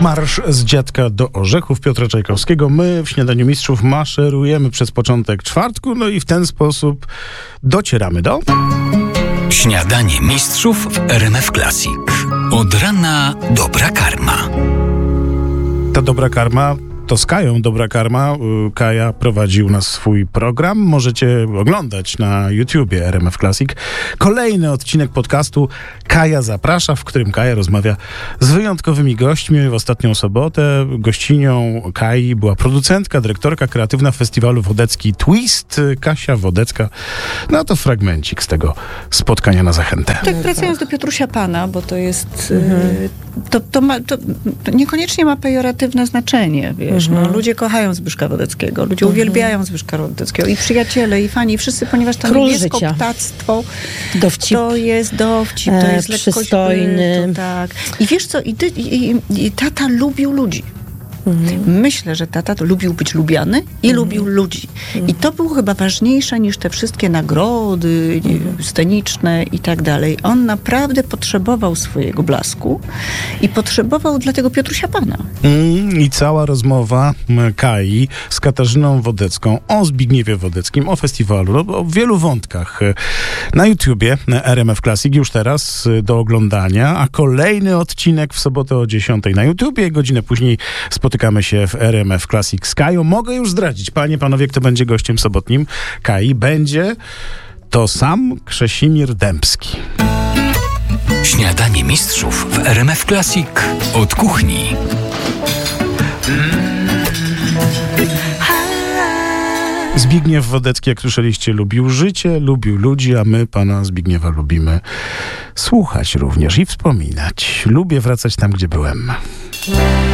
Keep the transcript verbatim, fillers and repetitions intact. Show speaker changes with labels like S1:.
S1: Marsz z Dziadka do Orzechów Piotra Czajkowskiego. My w Śniadaniu Mistrzów maszerujemy przez początek czwartku, no i w ten sposób docieramy do...
S2: Śniadanie Mistrzów w R M F Classic. Od rana dobra karma.
S1: Ta dobra karma to z Kają Dobra Karma. Kaja prowadzi u nas swój program. Możecie oglądać na YouTubie R M F Classic. Kolejny odcinek podcastu Kaja Zaprasza, w którym Kaja rozmawia z wyjątkowymi gośćmi. W ostatnią sobotę gościnią Kai była producentka, dyrektorka kreatywna festiwalu Wodecki Twist, Kasia Wodecka. No to fragmencik z tego spotkania na zachętę.
S3: Tak, wracając do Piotrusia Pana, bo to jest... Mhm. To, to, ma, to, to niekoniecznie ma pejoratywne znaczenie, wiesz. Mhm. No, ludzie kochają Zbyszka Wodeckiego, ludzie mhm. uwielbiają Zbyszka Wodeckiego i przyjaciele, i fani, i wszyscy, ponieważ to niebieskoptactwo to jest dowcip, to jest
S4: e,
S3: lekkość
S4: przystojny.
S3: bytu, tak. I wiesz co, i, ty, i, i tata lubił ludzi. Mhm. Myślę, że tata to lubił być lubiany i mhm. lubił ludzi. Mhm. I to było chyba ważniejsze niż te wszystkie nagrody mhm. sceniczne i tak dalej. On naprawdę potrzebował swojego blasku i potrzebował dlatego Piotrusia Pana.
S1: Mm, I cała rozmowa Kai z Katarzyną Wodecką o Zbigniewie Wodeckim, o festiwalu, o wielu wątkach na YouTubie R M F Classic już teraz do oglądania, a kolejny odcinek w sobotę o dziesiątej na YouTubie, godzinę później spotykamy się w R M F Classic z Kają. Mogę już zdradzić, panie, panowie, kto będzie gościem sobotnim Kai. Będzie to sam Krzesimir Dębski.
S2: Śniadanie Mistrzów w R M F Classic od kuchni.
S1: Zbigniew Wodecki, jak słyszeliście, lubił życie, lubił ludzi, a my pana Zbigniewa lubimy słuchać również i wspominać. Lubię wracać tam, gdzie byłem.